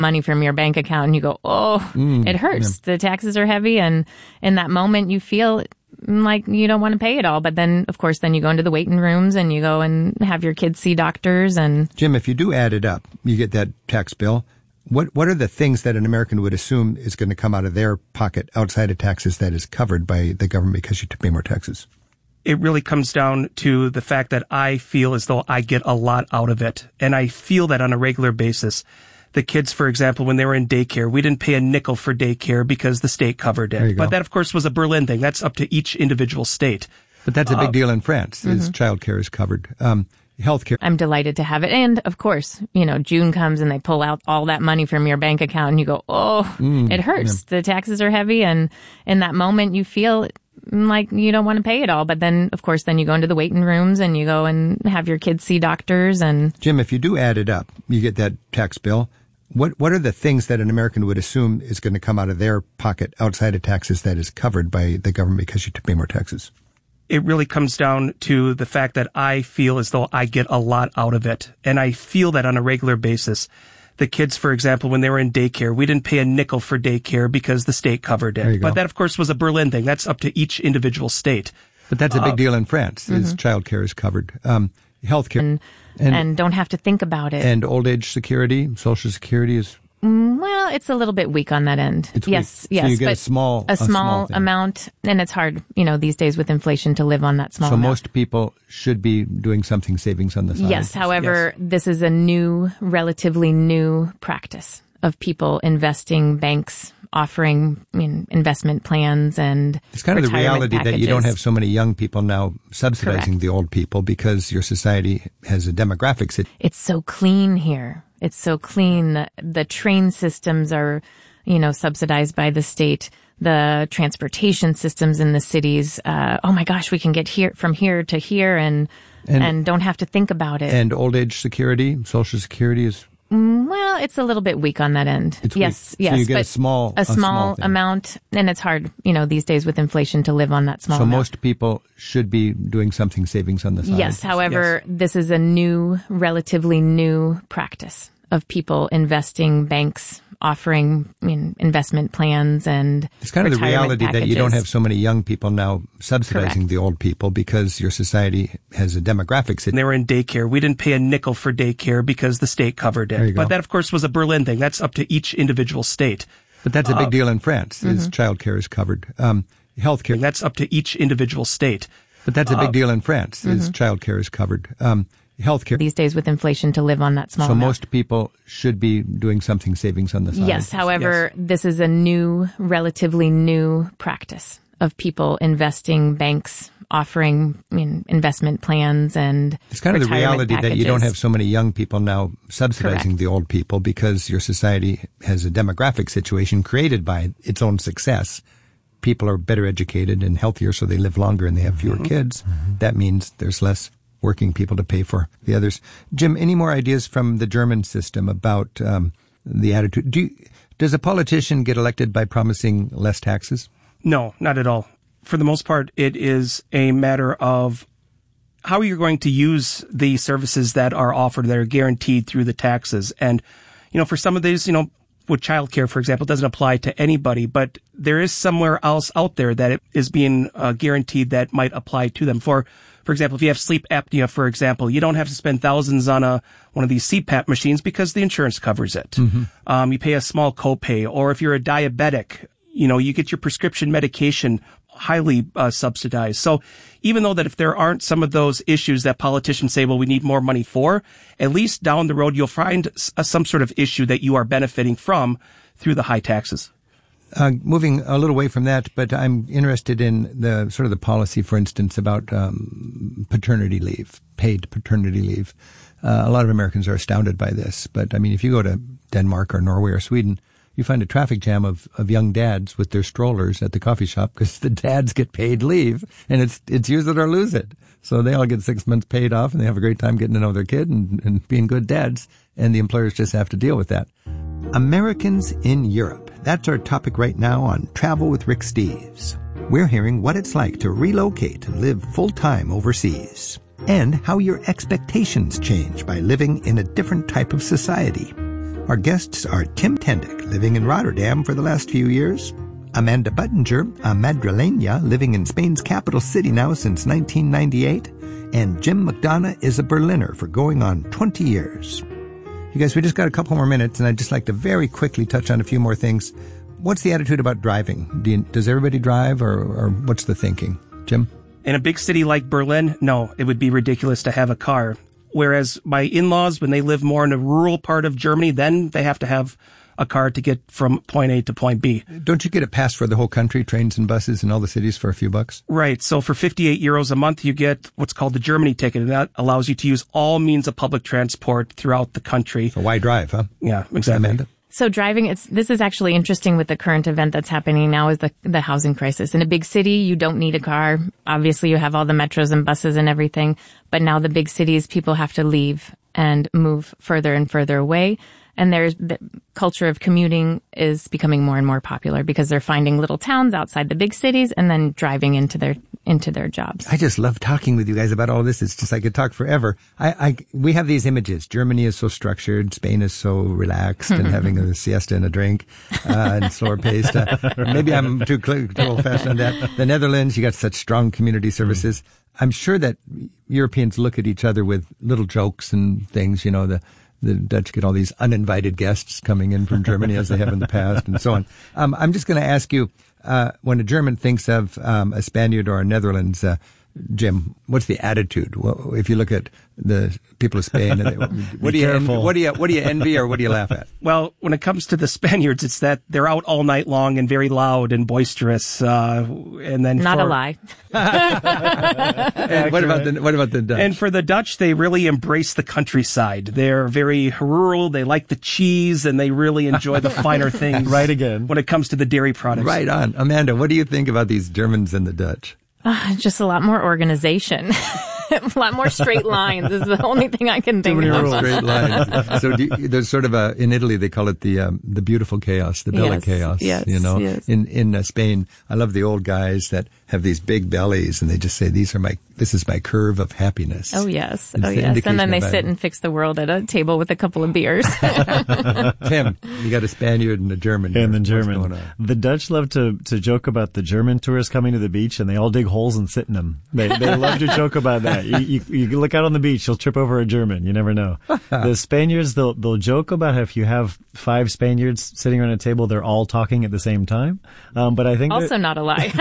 money from your bank account and you go, it hurts. The taxes are heavy. And in that moment, you feel like you don't want to pay it all. But then, of course, then you go into the waiting rooms and you go and have your kids see doctors. And Jim, if you do add it up, you get that tax bill. What are the things that an American would assume is going to come out of their pocket outside of taxes that is covered by the government because you pay more taxes? It really comes down to the fact that I feel as though I get a lot out of it. And I feel that on a regular basis. The kids, for example, when they were in daycare, we didn't pay a nickel for daycare because the state covered it. But that, of course, was a Berlin thing. That's up to each individual state. But that's a big deal in France, is childcare is covered. Healthcare. I'm delighted to have it. And, of course, June comes and they pull out all that money from your bank account and you go, it hurts. The taxes are heavy. And in that moment, you feel like you don't want to pay it all. But then, of course, then you go into the waiting rooms and you go and have your kids see doctors. And Jim, if you do add it up, you get that tax bill. What are the things that an American would assume is going to come out of their pocket outside of taxes that is covered by the government because you pay more taxes? It really comes down to the fact that I feel as though I get a lot out of it. And I feel that on a regular basis. The kids, for example, when they were in daycare, we didn't pay a nickel for daycare because the state covered it. But that, of course, was a Berlin thing. That's up to each individual state. But that's a big deal in France, is childcare is covered. Healthcare. And don't have to think about it. And old age security, Social Security is... Well, it's a little bit weak on that end. Yes. So you get a small amount, and it's hard, these days with inflation to live on that small amount. So most people should be doing something savings on the side. Yes. However, this is a relatively new practice of people investing, banks offering investment plans and it's kind of the reality packages. That you don't have so many young people now subsidizing the old people because your society has a demographics. It's so clean here. It's so clean. The train systems are, subsidized by the state. The transportation systems in the cities. Oh my gosh, we can get from here to here and don't have to think about it. And old age security, Social Security is... Well, it's a little bit weak on that end. Yes. So you get a small amount, and it's hard, these days with inflation to live on that small amount. So most people should be doing something savings on the side. Yes. However, this is a relatively new practice of people investing, banks offering investment plans and it's kind of the reality packages. That you don't have so many young people now subsidizing the old people because your society has a demographics. They were in daycare. We didn't pay a nickel for daycare because the state covered it. But that, of course, was a Berlin thing. That's up to each individual state. But that's a big deal in France, is childcare is covered. Healthcare. That's up to each individual state. But that's a big deal in France, is childcare is covered. Healthcare. These days with inflation to live on that small amount. So most people should be doing something savings on the side. Yes. However, this is a relatively new practice of people investing, banks offering investment plans and it's kind of the reality packages. That you don't have so many young people now subsidizing the old people because your society has a demographic situation created by its own success. People are better educated and healthier, so they live longer and they have fewer kids. That means there's less working people to pay for the others. Jim, any more ideas from the German system about the attitude? Does a politician get elected by promising less taxes? No, not at all. For the most part, it is a matter of how you're going to use the services that are offered that are guaranteed through the taxes. And, for some of these, with childcare, for example, it doesn't apply to anybody, but there is somewhere else out there that it is being guaranteed that might apply to them. For example, if you have sleep apnea, for example, you don't have to spend thousands on one of these CPAP machines because the insurance covers it. You pay a small copay, or if you're a diabetic, you get your prescription medication highly subsidized. So even though that if there aren't some of those issues that politicians say, well, we need more money for, at least down the road, you'll find some sort of issue that you are benefiting from through the high taxes. Moving a little away from that, but I'm interested in the sort of the policy, for instance, about paternity leave, paid paternity leave. A lot of Americans are astounded by this, but I mean, if you go to Denmark or Norway or Sweden, you find a traffic jam of young dads with their strollers at the coffee shop because the dads get paid leave, and it's use it or lose it. So they all get 6 months paid off, and they have a great time getting to know their kid and being good dads, and the employers just have to deal with that. Americans in Europe. That's our topic right now on Travel with Rick Steves. We're hearing what it's like to relocate and live full-time overseas, and how your expectations change by living in a different type of society. Our guests are Tim Tendick, living in Rotterdam for the last few years, Amanda Buttinger, a Madrileña living in Spain's capital city now since 1998, and Jim McDonough is a Berliner for going on 20 years. You guys, we just got a couple more minutes, and I'd just like to very quickly touch on a few more things. What's the attitude about driving? Does everybody drive, or what's the thinking? Jim? In a big city like Berlin, no, it would be ridiculous to have a car. Whereas my in-laws, when they live more in a rural part of Germany, then they have to have a car to get from point A to point B. Don't you get a pass for the whole country, trains and buses in all the cities for a few bucks? Right. So for 58 euros a month, you get what's called the Germany ticket, and that allows you to use all means of public transport throughout the country. So why drive, huh? Yeah, exactly. Amanda? So driving, this is actually interesting with the current event that's happening now is the housing crisis. In a big city, you don't need a car. Obviously, you have all the metros and buses and everything. But now the big cities, people have to leave and move further and further away. And the culture of commuting is becoming more and more popular because they're finding little towns outside the big cities and then driving into their jobs. I just love talking with you guys about all this. It's just I could talk forever. We have these images. Germany is so structured. Spain is so relaxed and having a siesta and a drink and slower paced. Maybe I'm too old fashioned on that. The Netherlands, you got such strong community services. I'm sure that Europeans look at each other with little jokes and things. You know, the Dutch get all these uninvited guests coming in from Germany as they have in the past and so on. I'm just going to ask you, when a German thinks of a Spaniard or a Netherlands, Jim, what's the attitude? Well, if you look at the people of Spain, what do you envy or what do you laugh at? Well, when it comes to the Spaniards, it's that they're out all night long and very loud and boisterous. And then not a lie. And what about the Dutch? And for the Dutch, they really embrace the countryside. They're very rural. They like the cheese and they really enjoy the finer things. Right again. When it comes to the dairy products. Right on. Amanda, what do you think about these Germans and the Dutch? Just a lot more organization. A lot more straight lines is the only thing I can think of. Straight lines. So there's sort of in Italy they call it the beautiful chaos, the belly chaos. Yes, you know, yes. In Spain, I love the old guys that have these big bellies and they just say this is my curve of happiness. Oh yes, And then they sit and fix the world at a table with a couple of beers. Tim, you got a Spaniard and a German. And the German. The Dutch love to joke about the German tourists coming to the beach and they all dig holes and sit in them. They love to joke about that. You look out on the beach, you'll trip over a German. You never know. The Spaniards, they'll joke about how if you have 5 Spaniards sitting around a table, they're all talking at the same time. But I think also not a lie.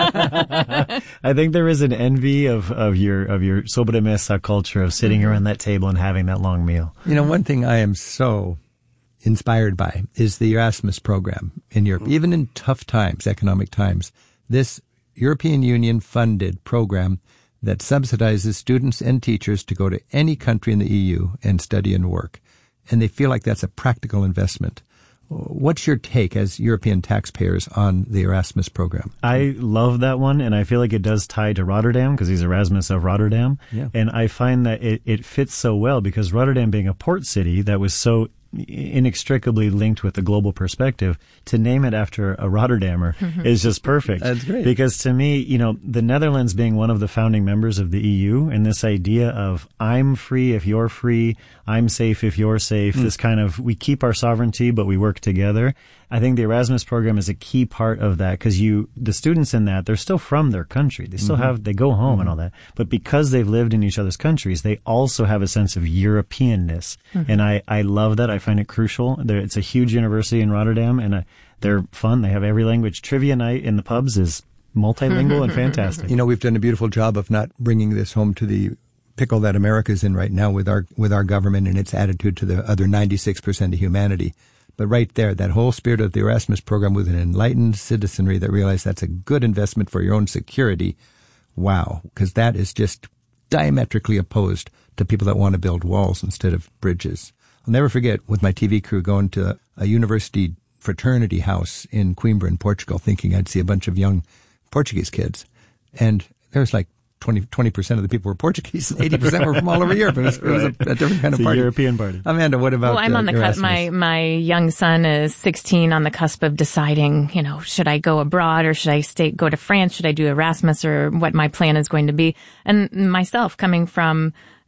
I think there is an envy of your sobremesa culture of sitting around that table and having that long meal. You know, one thing I am so inspired by is the Erasmus program in Europe. Even in tough times, economic times, this European Union funded program that subsidizes students and teachers to go to any country in the EU and study and work. And they feel like that's a practical investment. What's your take as European taxpayers on the Erasmus program? I love that one, and I feel like it does tie to Rotterdam because he's Erasmus of Rotterdam. Yeah. And I find that it fits so well because Rotterdam being a port city that was so inextricably linked with the global perspective, to name it after a Rotterdamer is just perfect. That's great. Because to me, you know, the Netherlands being one of the founding members of the EU and this idea of I'm free if you're free, I'm safe if you're safe, this kind of, we keep our sovereignty, but we work together. I think the Erasmus program is a key part of that because the students in that, they're still from their country. They still they go home and all that. But because they've lived in each other's countries, they also have a sense of Europeanness. And I love that. I find it crucial. It's a huge university in Rotterdam and they're fun. They have every language. Trivia night in the pubs is multilingual and fantastic. You know, we've done a beautiful job of not bringing this home to the pickle that America's in right now with our government and its attitude to the other 96% of humanity. But right there, that whole spirit of the Erasmus program with an enlightened citizenry that realized that's a good investment for your own security. Wow. Because that is just diametrically opposed to people that want to build walls instead of bridges. I'll never forget with my TV crew going to a university fraternity house in Coimbra in Portugal thinking I'd see a bunch of young Portuguese kids. And there was like 20% of the people were Portuguese and 80% were from all over Europe. It was a different kind of party. It's a European party. Amanda, what about Well, I'm on the cusp. My young son is 16 on the cusp of deciding, you know, should I go abroad or should I go to France? Should I do Erasmus or what my plan is going to be? And myself coming from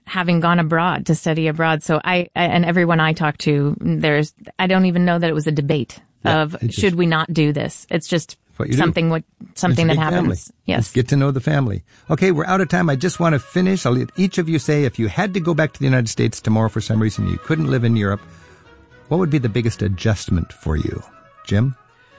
having gone abroad to study abroad. So and everyone I talk to, I don't even know that it was a debate of should we not do this. It's just something that happens. Family. Yes. Just get to know the family. Okay, we're out of time. I just want to finish. I'll let each of you say, if you had to go back to the United States tomorrow for some reason, you couldn't live in Europe, what would be the biggest adjustment for you? Jim?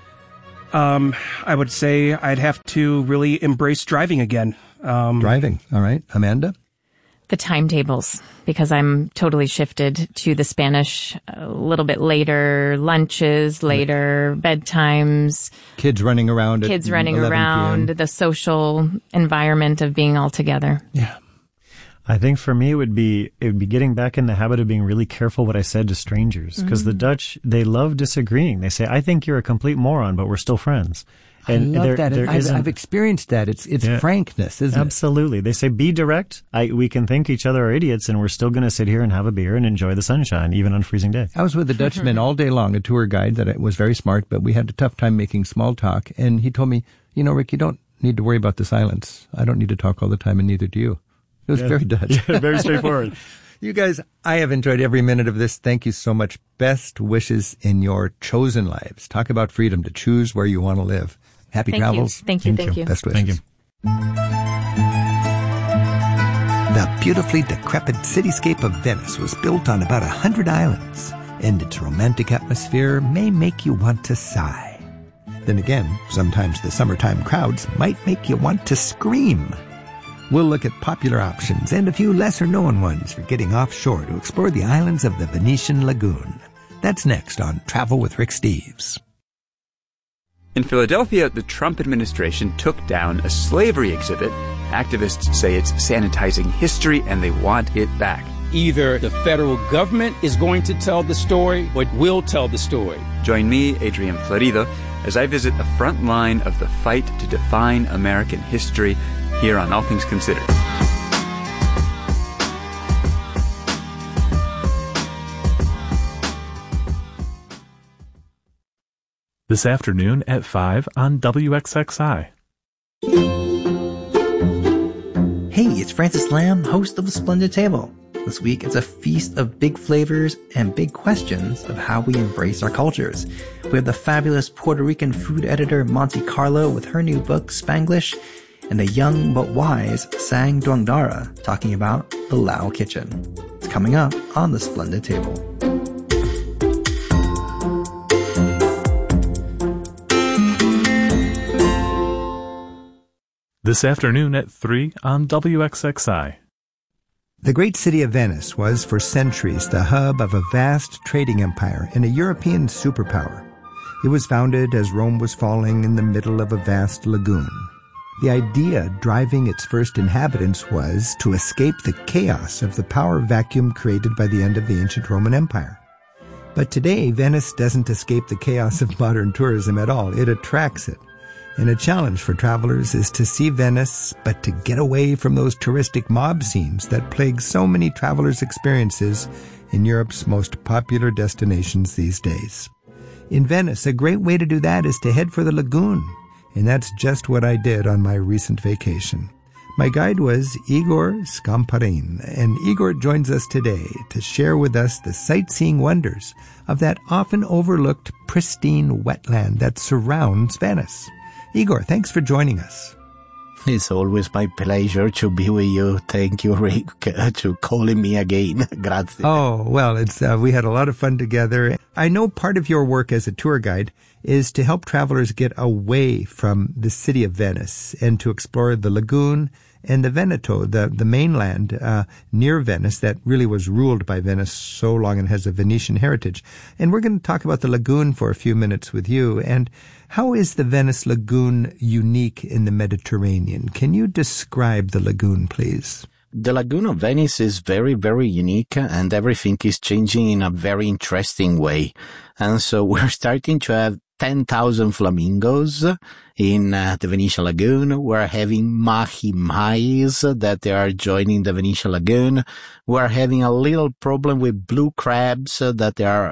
I would say I'd have to really embrace driving again. Driving. All right. Amanda? The timetables, because I'm totally shifted to the Spanish a little bit later, lunches later, bedtimes. Kids running around. The social environment of being all together. Yeah. I think for me it would be getting back in the habit of being really careful what I said to strangers, because the Dutch, they love disagreeing. They say, I think you're a complete moron, but we're still friends. And I love that. I've experienced that. It's frankness, isn't it? Absolutely. They say, be direct. We can think each other are idiots, and we're still going to sit here and have a beer and enjoy the sunshine, even on a freezing day. I was with a Dutchman all day long, a tour guide that was very smart, but we had a tough time making small talk. And he told me, Rick, you don't need to worry about the silence. I don't need to talk all the time, and neither do you. It was very Dutch. Yeah, very straightforward. You guys, I have enjoyed every minute of this. Thank you so much. Best wishes in your chosen lives. Talk about freedom to choose where you want to live. Happy travels. Thank you. Best wishes. Thank you. The beautifully decrepit cityscape of Venice was built on about 100 islands, and its romantic atmosphere may make you want to sigh. Then again, sometimes the summertime crowds might make you want to scream. We'll look at popular options and a few lesser-known ones for getting offshore to explore the islands of the Venetian Lagoon. That's next on Travel with Rick Steves. In Philadelphia, the Trump administration took down a slavery exhibit. Activists say it's sanitizing history and they want it back. Either the federal government is going to tell the story or it will tell the story. Join me, Adrian Florido, as I visit the front line of the fight to define American history here on All Things Considered. This afternoon at 5 on WXXI. Hey, it's Francis Lamb, host of The Splendid Table. This week, it's a feast of big flavors and big questions of how we embrace our cultures. We have the fabulous Puerto Rican food editor Monty Carlo with her new book, Spanglish, and the young but wise Sang Duangdara talking about the Lao Kitchen. It's coming up on The Splendid Table. This afternoon at 3 on WXXI. The great city of Venice was for centuries the hub of a vast trading empire and a European superpower. It was founded as Rome was falling in the middle of a vast lagoon. The idea driving its first inhabitants was to escape the chaos of the power vacuum created by the end of the ancient Roman Empire. But today, Venice doesn't escape the chaos of modern tourism at all. It attracts it. And a challenge for travelers is to see Venice, but to get away from those touristic mob scenes that plague so many travelers' experiences in Europe's most popular destinations these days. In Venice, a great way to do that is to head for the lagoon. And that's just what I did on my recent vacation. My guide was Igor Skamparin, and Igor joins us today to share with us the sightseeing wonders of that often overlooked pristine wetland that surrounds Venice. Igor, thanks for joining us. It's always my pleasure to be with you. Thank you, Rick, to calling me again. Grazie. Oh, well, we had a lot of fun together. I know part of your work as a tour guide is to help travelers get away from the city of Venice and to explore the lagoon and the Veneto, the mainland near Venice that really was ruled by Venice so long and has a Venetian heritage. And we're going to talk about the lagoon for a few minutes with you. And how is the Venice lagoon unique in the Mediterranean? Can you describe the lagoon, please? The Lagoon of Venice is very, very unique, and everything is changing in a very interesting way. And so we're starting to have 10,000 flamingos in the Venetian Lagoon. We're having mahi-mahis that they are joining the Venetian Lagoon. We're having a little problem with blue crabs that they are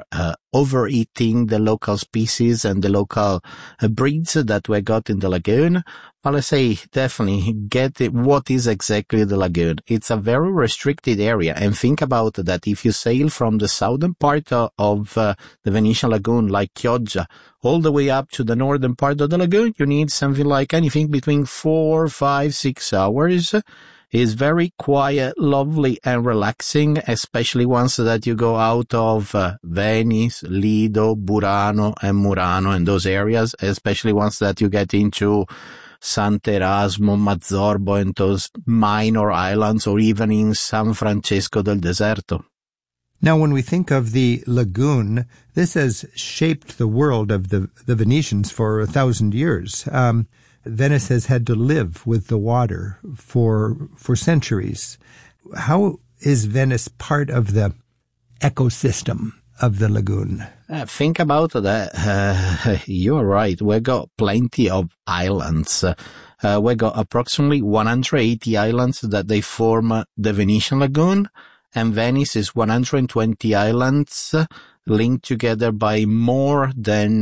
overeating the local species and the local breeds that we got in the lagoon. Well, I say definitely get it. What is exactly the lagoon? It's a very restricted area. And think about that. If you sail from the southern part of the Venetian lagoon, like Chioggia, all the way up to the northern part of the lagoon, you need something like anything between 4, 5, 6 hours. It's very quiet, lovely, and relaxing, especially once that you go out of Venice, Lido, Burano, and Murano, and those areas, especially once that you get into Sant'Erasmo, Mazzorbo, and those minor islands, or even in San Francesco del Deserto. Now, when we think of the lagoon, this has shaped the world of the Venetians for 1,000 years. Venice has had to live with the water for centuries. How is Venice part of the ecosystem of the lagoon? Think about that. You're right. We got plenty of islands. We got approximately 180 islands that they form the Venetian lagoon, and Venice is 120 islands linked together by more than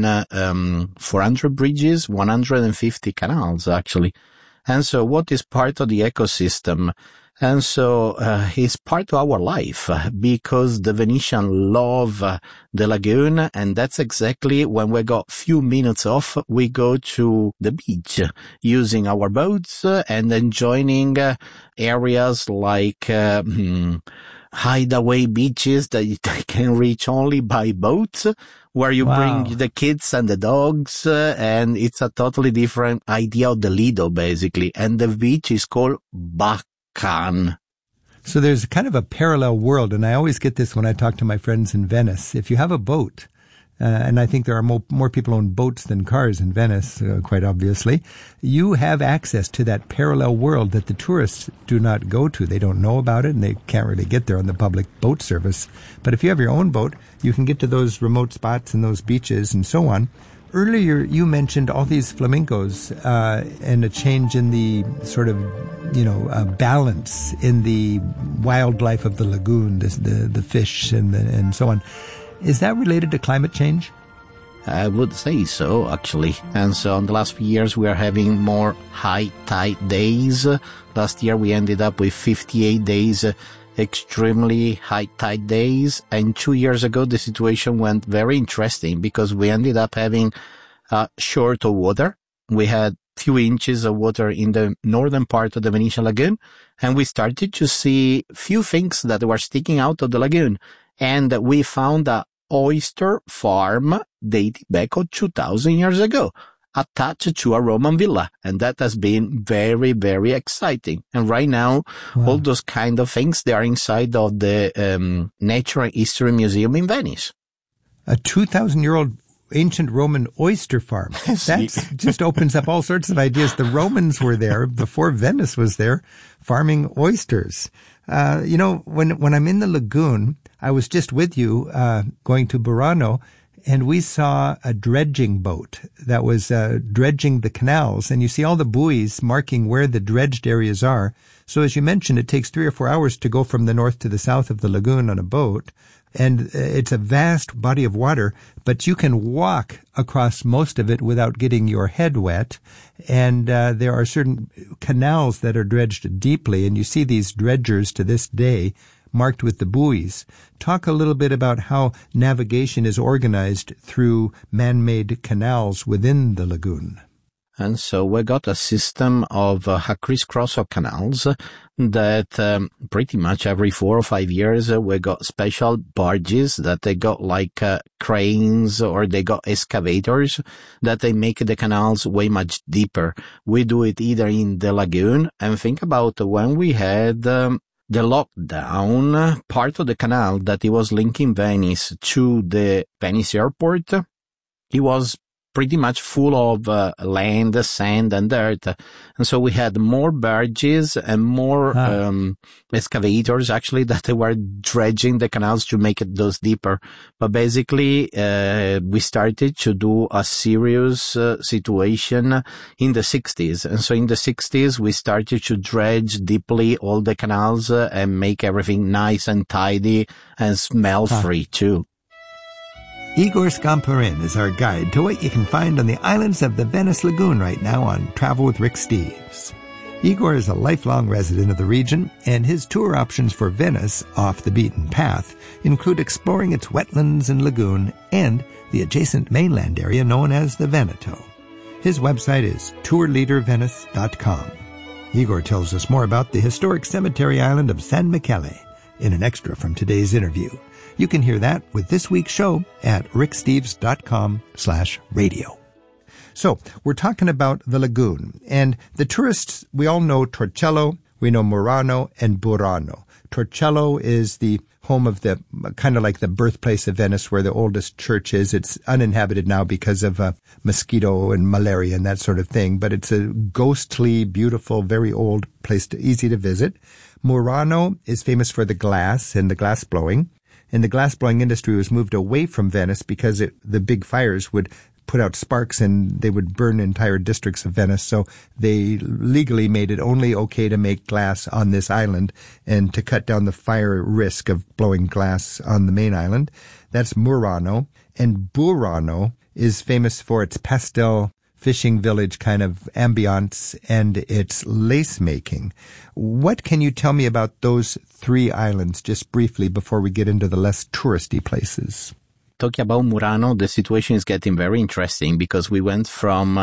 400 bridges, 150 canals, actually. And so what is part of the ecosystem? And so it's part of our life because the Venetian love the lagoon, and that's exactly when we got few minutes off, we go to the beach using our boats and then joining areas like hideaway beaches that you can reach only by boats, where you bring the kids and the dogs, and it's a totally different idea of the Lido, basically. And the beach is called Baccan. So there's kind of a parallel world, and I always get this when I talk to my friends in Venice. If you have a boat, and I think there are more people own boats than cars in Venice, quite obviously, you have access to that parallel world that the tourists do not go to. They don't know about it, and they can't really get there on the public boat service. But if you have your own boat, you can get to those remote spots and those beaches and so on. Earlier, you mentioned all these flamingos and a change in the sort of, balance in the wildlife of the lagoon, the fish and so on. Is that related to climate change? I would say so, actually. And so in the last few years, we are having more high tide days. Last year, we ended up with 58 days, extremely high tide days. And 2 years ago, the situation went very interesting because we ended up having short of water. We had few inches of water in the northern part of the Venetian lagoon, and we started to see few things that were sticking out of the lagoon. And we found a oyster farm dating back 2,000 years ago, attached to a Roman villa. And that has been very, very exciting. And right now, all those kind of things, they are inside of the Natural History Museum in Venice. A 2,000-year-old ancient Roman oyster farm. That just opens up all sorts of ideas. The Romans were there before Venice was there farming oysters. When I'm in the lagoon, I was just with you going to Burano, and we saw a dredging boat that was dredging the canals, and you see all the buoys marking where the dredged areas are. So as you mentioned, it takes 3 or 4 hours to go from the north to the south of the lagoon on a boat, and it's a vast body of water, but you can walk across most of it without getting your head wet, and there are certain canals that are dredged deeply, and you see these dredgers to this day marked with the buoys. Talk a little bit about how navigation is organized through man-made canals within the lagoon. And so we got a system of a crisscross of canals that pretty much every 4 or 5 years we got special barges that they got like cranes, or they got excavators that they make the canals way much deeper. We do it either in the lagoon, and think about when we had the lockdown, part of the canal that it was linking Venice to the Venice airport, it was pretty much full of land, sand, and dirt. And so we had more barges and more excavators, actually, that they were dredging the canals to make it those deeper. But basically, we started to do a serious situation in the 60s. And so in the 60s, we started to dredge deeply all the canals and make everything nice and tidy and smell-free, too. Igor Scamperin is our guide to what you can find on the islands of the Venice Lagoon right now on Travel with Rick Steves. Igor is a lifelong resident of the region, and his tour options for Venice, off the beaten path, include exploring its wetlands and lagoon and the adjacent mainland area known as the Veneto. His website is tourleadervenice.com. Igor tells us more about the historic cemetery island of San Michele in an extra from today's interview. You can hear that with this week's show at ricksteves.com/radio. So, we're talking about the lagoon, and the tourists, we all know Torcello, we know Murano, and Burano. Torcello is the home of the, kind of like the birthplace of Venice where the oldest church is. It's uninhabited now because of mosquito and malaria and that sort of thing, but it's a ghostly, beautiful, very old place, easy to visit. Murano is famous for the glass and the glass blowing, and the glass blowing industry was moved away from Venice because the big fires would put out sparks and they would burn entire districts of Venice. So they legally made it only okay to make glass on this island and to cut down the fire risk of blowing glass on the main island. That's Murano. And Burano is famous for its pastel fishing village kind of ambiance and its lace making. What can you tell me about those three islands just briefly before we get into the less touristy places? Talking about Murano, the situation is getting very interesting because we went from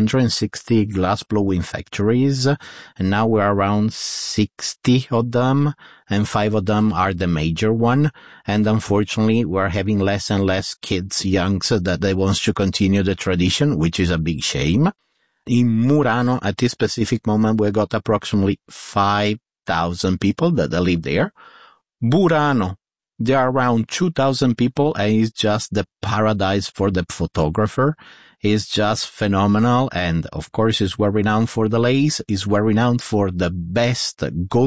260 glass-blowing factories, and now we're around 60 of them, and 5 of them are the major one. And unfortunately, we're having less and less kids, youngs, that they want to continue the tradition, which is a big shame. In Murano, at this specific moment, we got approximately 5,000 people that live there. Burano, there are around 2,000 people, and it's just the paradise for the photographer. It's just phenomenal, and of course it's well renowned for the lace, it's well renowned for the best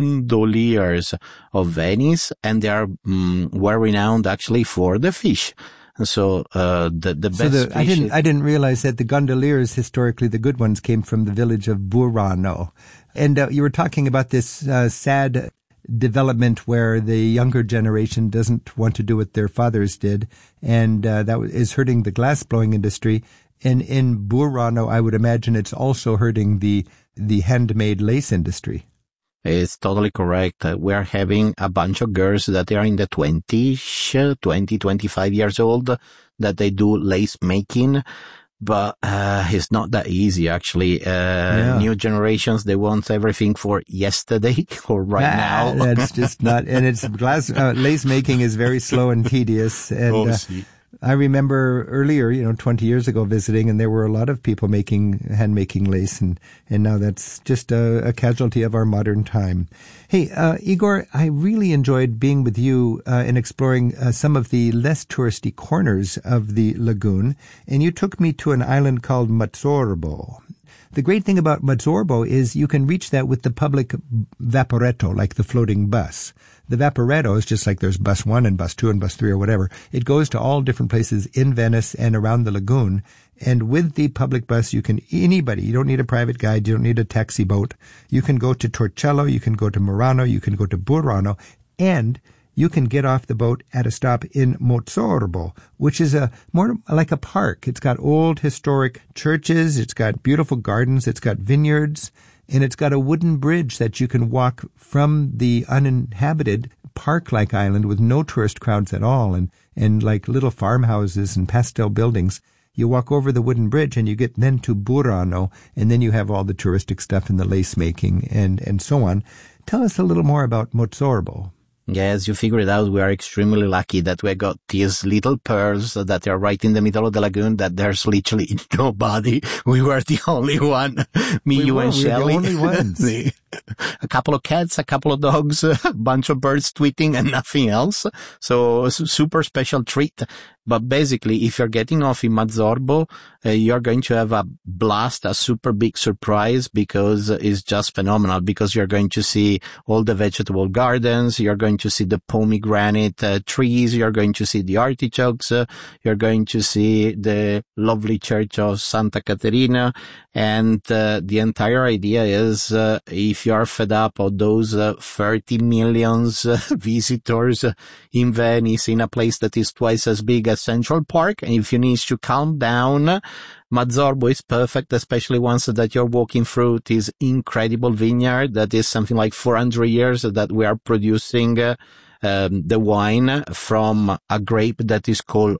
gondoliers of Venice, and they are well renowned actually for the fish. So the best fish. I didn't realize that the gondoliers, historically the good ones, came from the village of Burano. And you were talking about this sad development where the younger generation doesn't want to do what their fathers did, and that is hurting the glass-blowing industry. And in Burano, I would imagine it's also hurting the handmade lace industry. It's totally correct. We're having a bunch of girls that are in the 20s, 20, 25 years old, that they do lace making. But it's not that easy, actually. New generations, they want everything for yesterday or right now. That's just not, and it's lace making is very slow and tedious. And I remember earlier, 20 years ago visiting, and there were a lot of people hand making lace, and now that's just a casualty of our modern time. Hey, Igor, I really enjoyed being with you and exploring some of the less touristy corners of the lagoon, and you took me to an island called Mazzorbo. The great thing about Mazzorbo is you can reach that with the public vaporetto, like the floating bus. The Vaporetto is just like there's bus 1 and bus 2 and bus 3 or whatever. It goes to all different places in Venice and around the lagoon. And with the public bus, anybody, you don't need a private guide, you don't need a taxi boat. You can go to Torcello, you can go to Murano, you can go to Burano, and you can get off the boat at a stop in Mazzorbo, which is more like a park. It's got old historic churches, it's got beautiful gardens, it's got vineyards, and it's got a wooden bridge that you can walk from the uninhabited park-like island with no tourist crowds at all, and like little farmhouses and pastel buildings. You walk over the wooden bridge and you get then to Burano, and then you have all the touristic stuff and the lace making and so on. Tell us a little more about Mazzorbo. Yes, you figured it out. We are extremely lucky that we got these little pearls that are right in the middle of the lagoon, that there's literally nobody. We were the only one. You and Shelley. We were the only ones. A couple of cats, a couple of dogs, a bunch of birds tweeting, and nothing else. So super special treat. But basically, if you're getting off in Mazzorbo, you're going to have a blast, a super big surprise, because it's just phenomenal, because you're going to see all the vegetable gardens, you're going to see the pomegranate trees, you're going to see the artichokes, you're going to see the lovely church of Santa Caterina, and the entire idea is if if you're fed up of those 30 million visitors in Venice in a place that is twice as big as Central Park, and if you need to calm down, Mazzorbo is perfect, especially once that you're walking through this incredible vineyard that is something like 400 years that we are producing the wine from a grape that is called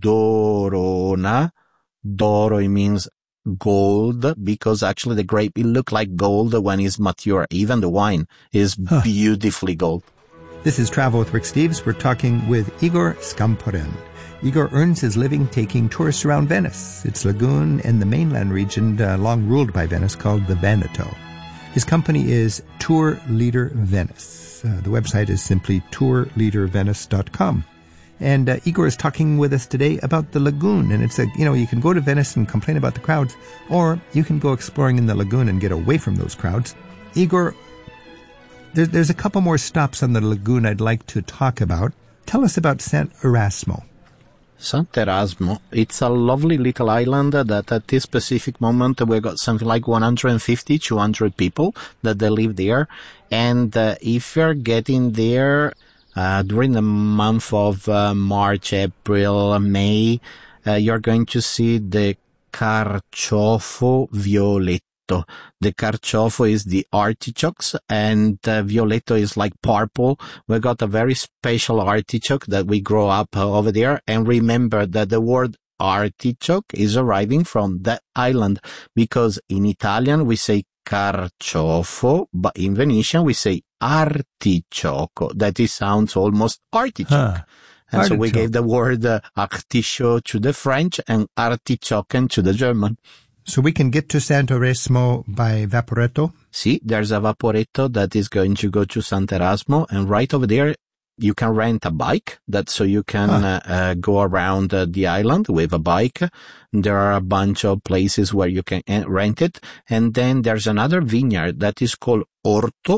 Dorona. Doro, it means gold, because actually the grape, it looks like gold when it's mature. Even the wine is beautifully gold. This is Travel with Rick Steves. We're talking with Igor Scamporin. Igor earns his living taking tourists around Venice, its lagoon, and the mainland region long ruled by Venice called the Veneto. His company is Tour Leader Venice. The website is simply tourleadervenice.com. And Igor is talking with us today about the lagoon. And it's you can go to Venice and complain about the crowds, or you can go exploring in the lagoon and get away from those crowds. Igor, there's a couple more stops on the lagoon I'd like to talk about. Tell us about Sant'Erasmo. Sant'Erasmo, it's a lovely little island that at this specific moment we've got something like 150, 200 people that they live there. And if you're getting there during the month of March, April, May, you're going to see the Carciofo Violetto. The Carciofo is the artichokes, and Violetto is like purple. We got a very special artichoke that we grow up over there. And remember that the word artichoke is arriving from that island, because in Italian we say Carciofo, but in Venetian we say artichoco. That sounds almost artichoke. And artichoke. So we gave the word artichoke to the French and artichoke to the German. So we can get to Sant'Erasmo by Vaporetto? See, there's a Vaporetto that is going to go to Sant'Erasmo, and right over there you can rent a bike, so you can go around the island with a bike. There are a bunch of places where you can rent it. And then there's another vineyard that is called Orto,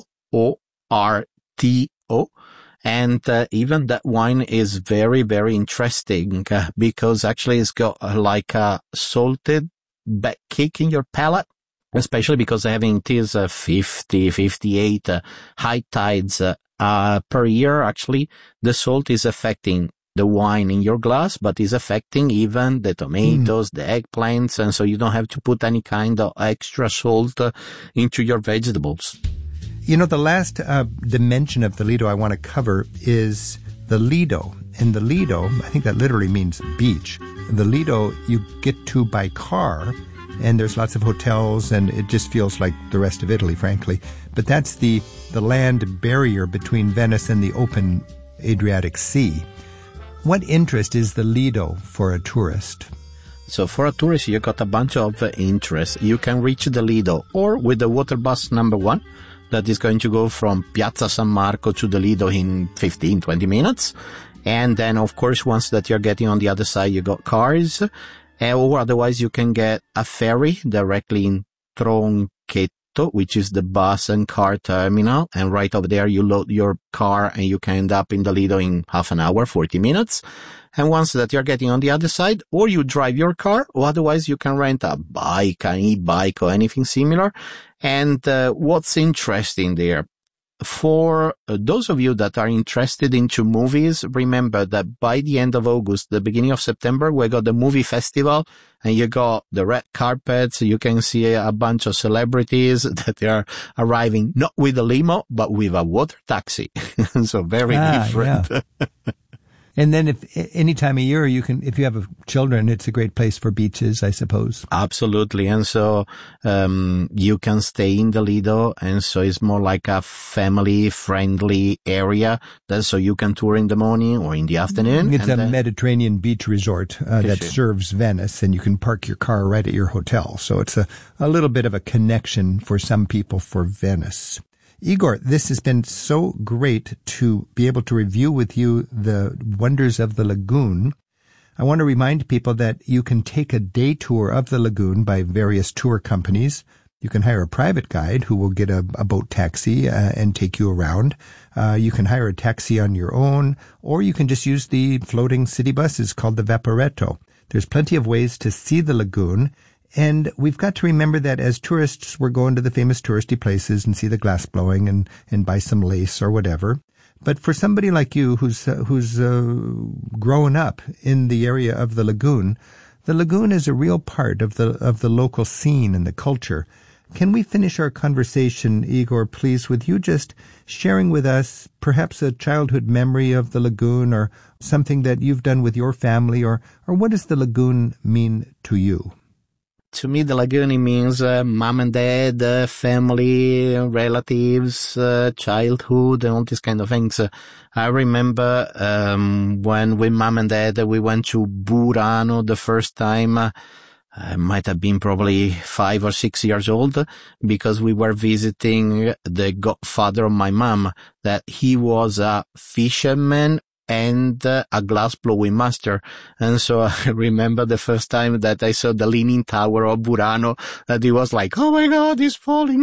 O-R-T-O. And even that wine is very, very interesting because actually it's got like a salted back kick in your palate, especially because having these 50, 58 high tides per year. Actually, the salt is affecting the wine in your glass, but is affecting even the tomatoes, the eggplants, and so you don't have to put any kind of extra salt into your vegetables. You know, the last dimension of the Lido I want to cover is the Lido. And the Lido, I think that literally means beach. The Lido you get to by car, and there's lots of hotels, and it just feels like the rest of Italy, frankly. But that's the land barrier between Venice and the open Adriatic Sea. What interest is the Lido for a tourist? So for a tourist, you got a bunch of interest. You can reach the Lido or with the water bus number 1 that is going to go from Piazza San Marco to the Lido in 15, 20 minutes. And then, of course, once that you're getting on the other side, you got cars. Or otherwise, you can get a ferry directly in Tronchetto, which is the bus and car terminal. And right over there, you load your car and you can end up in the Lido in half an hour, 40 minutes. And once that you're getting on the other side, or you drive your car, or otherwise you can rent a bike, an e-bike, or anything similar. And what's interesting there, for those of you that are interested into movies, remember that by the end of August, the beginning of September, we got the movie festival, and you got the red carpets. You can see a bunch of celebrities that are arriving not with a limo, but with a water taxi. So very different. Yeah. And then if any time of year if you have children, it's a great place for beaches, I suppose. Absolutely. And so, you can stay in the Lido. And so it's more like a family friendly area. So you can tour in the morning or in the afternoon. It's a Mediterranean beach resort, that serves Venice, and you can park your car right at your hotel. So it's a little bit of a connection for some people for Venice. Igor, this has been so great to be able to review with you the wonders of the lagoon. I want to remind people that you can take a day tour of the lagoon by various tour companies. You can hire a private guide who will get a boat taxi and take you around. You can hire a taxi on your own, or you can just use the floating city buses called the Vaporetto. There's plenty of ways to see the lagoon, And we've got to remember that as tourists, we're going to the famous touristy places and see the glass blowing and buy some lace or whatever. But for somebody like you who's grown up in the area of the lagoon is a real part of the local scene and the culture. Can we finish our conversation, Igor, please, with you just sharing with us perhaps a childhood memory of the lagoon or something that you've done with your family, or what does the lagoon mean to you? To me, the lagoon means mom and dad, family, relatives, childhood, and all these kind of things. I remember when with mom and dad we went to Burano the first time. I might have been probably 5 or 6 years old, because we were visiting the godfather of my mom, that he was a fisherman and a glass-blowing master. And so I remember the first time that I saw the Leaning Tower of Burano, that it was like, oh my God, it's falling.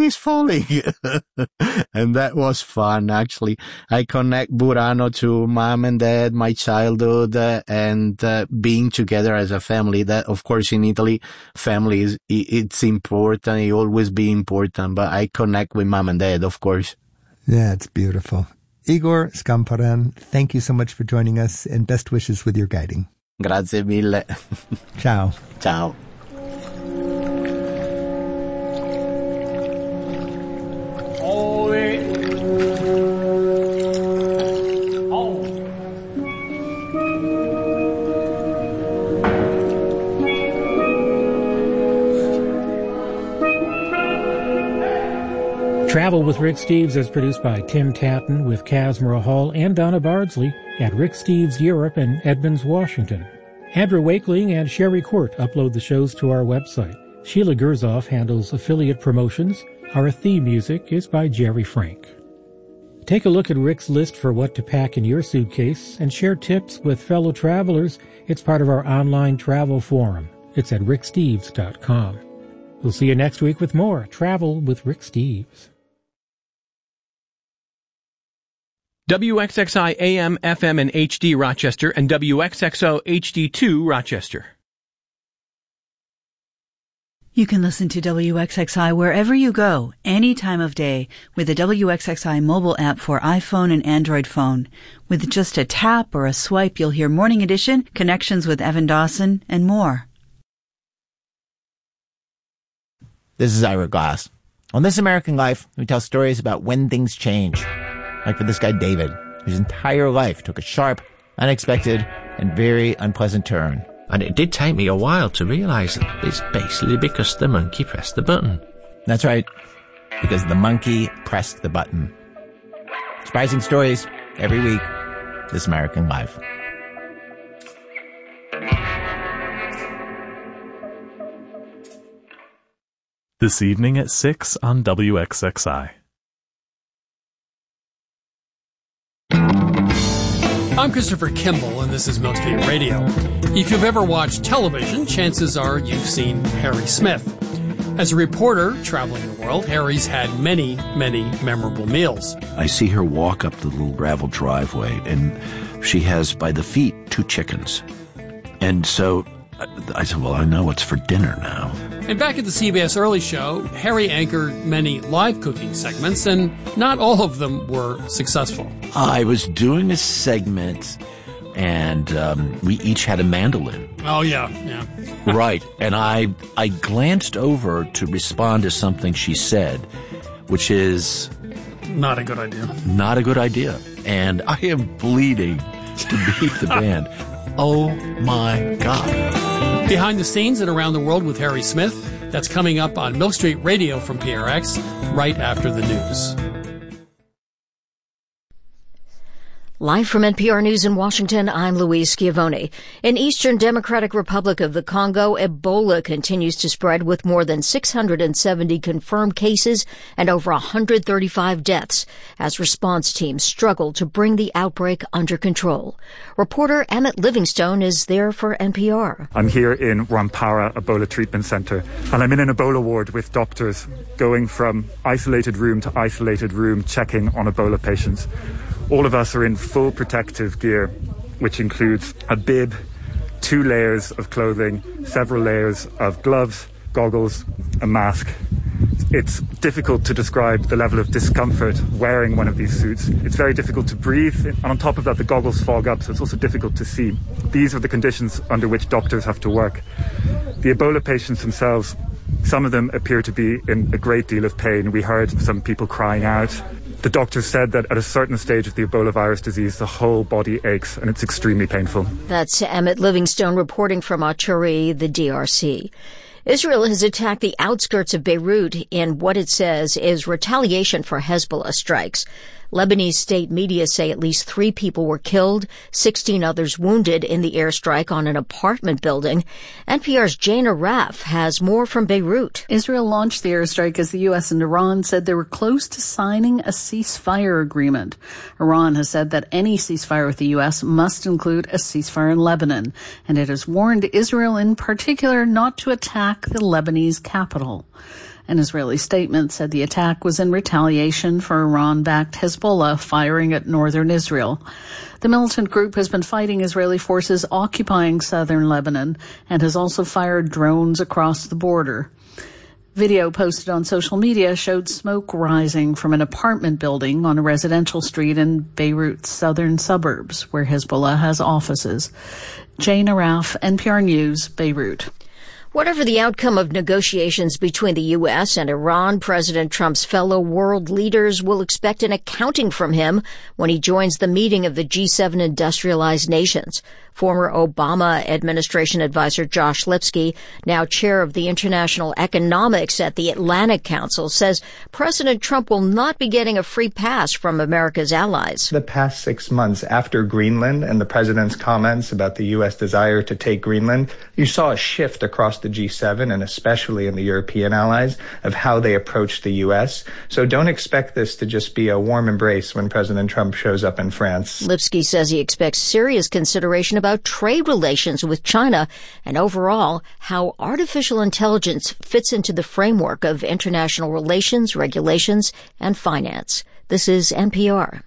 And that was fun, actually. I connect Burano to mom and dad, my childhood, and being together as a family. That, of course, in Italy, family it's important. It always be important, but I connect with mom and dad, of course. Yeah, it's beautiful. Igor Scamparan, thank you so much for joining us, and best wishes with your guiding. Grazie mille. Ciao. Ciao. Travel with Rick Steves is produced by Tim Tatton with Kazmira Hall and Donna Bardsley at Rick Steves Europe in Edmonds, Washington. Andrew Wakeling and Sherry Court upload the shows to our website. Sheila Gerzoff handles affiliate promotions. Our theme music is by Jerry Frank. Take a look at Rick's list for what to pack in your suitcase and share tips with fellow travelers. It's part of our online travel forum. It's at ricksteves.com. We'll see you next week with more Travel with Rick Steves. WXXI AM, FM, and HD Rochester, and WXXO HD2 Rochester. You can listen to WXXI wherever you go, any time of day, with the WXXI mobile app for iPhone and Android phone. With just a tap or a swipe, you'll hear Morning Edition, Connections with Evan Dawson, and more. This is Ira Glass. On This American Life, we tell stories about when things change. Like for this guy, David, whose entire life took a sharp, unexpected, and very unpleasant turn. And it did take me a while to realize that it's basically because the monkey pressed the button. That's right, because the monkey pressed the button. Surprising stories every week. This American Life. This evening at 6 on WXXI. I'm Christopher Kimball, and this is Milk Street Radio. If you've ever watched television, chances are you've seen Harry Smith. As a reporter traveling the world, Harry's had many, many memorable meals. I see her walk up the little gravel driveway, and she has, by the feet, 2 chickens. And so I said, well, I know what's for dinner now. And back at the CBS Early Show, Harry anchored many live cooking segments, and not all of them were successful. I was doing a segment, and we each had a mandolin. Oh, yeah. Right. And I glanced over to respond to something she said, which is... Not a good idea. Not a good idea. And I am bleeding to beat the band. Oh, my God. Behind the scenes and around the world with Harry Smith. That's coming up on Milk Street Radio from PRX right after the news. Live from NPR News in Washington, I'm Louise Schiavone. In Eastern Democratic Republic of the Congo, Ebola continues to spread with more than 670 confirmed cases and over 135 deaths as response teams struggle to bring the outbreak under control. Reporter Emmett Livingstone is there for NPR. I'm here in Rwampara Ebola Treatment Center, and I'm in an Ebola ward with doctors going from isolated room to isolated room checking on Ebola patients. All of us are in full protective gear, which includes a bib, 2 layers of clothing, several layers of gloves, goggles, a mask. It's difficult to describe the level of discomfort wearing one of these suits. It's very difficult to breathe, and on top of that, the goggles fog up, so it's also difficult to see. These are the conditions under which doctors have to work. The Ebola patients themselves, some of them appear to be in a great deal of pain. We heard some people crying out. The doctors said that at a certain stage of the Ebola virus disease, the whole body aches, and it's extremely painful. That's Emmett Livingstone reporting from Achuri, the DRC. Israel has attacked the outskirts of Beirut in what it says is retaliation for Hezbollah strikes. Lebanese state media say at least 3 people were killed, 16 others wounded in the airstrike on an apartment building. NPR's Jane Araf has more from Beirut. Israel launched the airstrike as the U.S. and Iran said they were close to signing a ceasefire agreement. Iran has said that any ceasefire with the U.S. must include a ceasefire in Lebanon, and it has warned Israel in particular not to attack the Lebanese capital. An Israeli statement said the attack was in retaliation for Iran-backed Hezbollah firing at northern Israel. The militant group has been fighting Israeli forces occupying southern Lebanon and has also fired drones across the border. Video posted on social media showed smoke rising from an apartment building on a residential street in Beirut's southern suburbs, where Hezbollah has offices. Jane Araf, NPR News, Beirut. Whatever the outcome of negotiations between the U.S. and Iran, President Trump's fellow world leaders will expect an accounting from him when he joins the meeting of the G7 industrialized nations. Former Obama administration advisor Josh Lipsky, now chair of the International Economics at the Atlantic Council, says President Trump will not be getting a free pass from America's allies. The past 6 months after Greenland and the president's comments about the U.S. desire to take Greenland, you saw a shift across the G7 and especially in the European allies of how they approach the U.S. So don't expect this to just be a warm embrace when President Trump shows up in France. Lipsky says he expects serious consideration about trade relations with China and overall how artificial intelligence fits into the framework of international relations, regulations, and finance. This is NPR.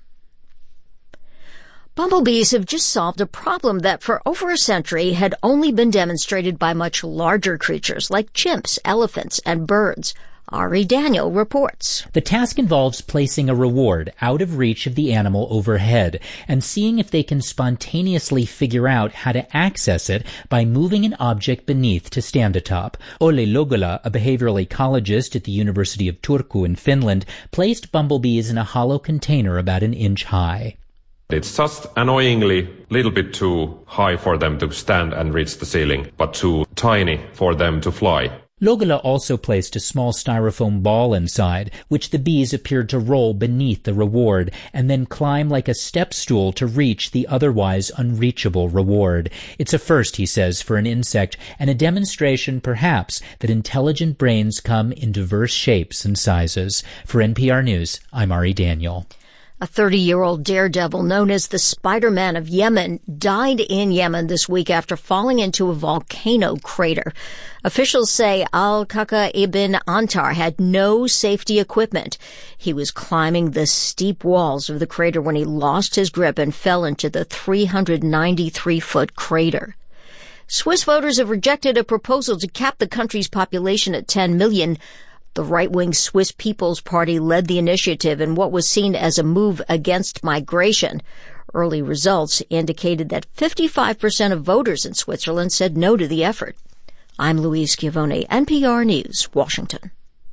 Bumblebees have just solved a problem that for over a century had only been demonstrated by much larger creatures like chimps, elephants, and birds. Ari Daniel reports. The task involves placing a reward out of reach of the animal overhead and seeing if they can spontaneously figure out how to access it by moving an object beneath to stand atop. Ole Logola, a behavioral ecologist at the University of Turku in Finland, placed bumblebees in a hollow container about an inch high. It's just annoyingly little bit too high for them to stand and reach the ceiling, but too tiny for them to fly. Logola also placed a small styrofoam ball inside, which the bees appeared to roll beneath the reward and then climb like a step stool to reach the otherwise unreachable reward. It's a first, he says, for an insect, and a demonstration, perhaps, that intelligent brains come in diverse shapes and sizes. For NPR News, I'm Ari Daniel. A 30-year-old daredevil known as the Spider-Man of Yemen died in Yemen this week after falling into a volcano crater. Officials say Al-Kaka ibn Antar had no safety equipment. He was climbing the steep walls of the crater when he lost his grip and fell into the 393-foot crater. Swiss voters have rejected a proposal to cap the country's population at 10 million. The right-wing Swiss People's Party led the initiative in what was seen as a move against migration. Early results indicated that 55% of voters in Switzerland said no to the effort. I'm Louise Schiavone, NPR News, Washington.